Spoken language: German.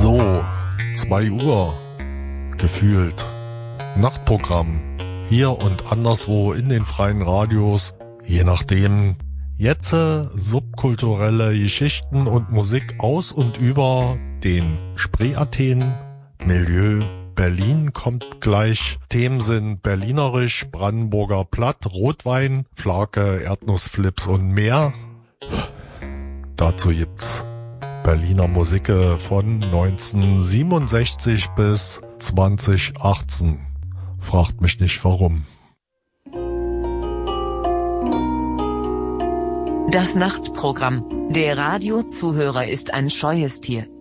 So, 2 Uhr, gefühlt. Nachtprogramm, hier und anderswo in den freien Radios, je nachdem. Jetzt subkulturelle Geschichten und Musik aus und über den Spree-Athen, Milieu, Berlin kommt gleich. Themen sind berlinerisch, Brandenburger Platt, Rotwein, Flake, Erdnussflips und mehr. Dazu gibt's Berliner Musik von 1967 bis 2018. Fragt mich nicht warum. Das Nachtprogramm. Der Radiozuhörer ist ein scheues Tier.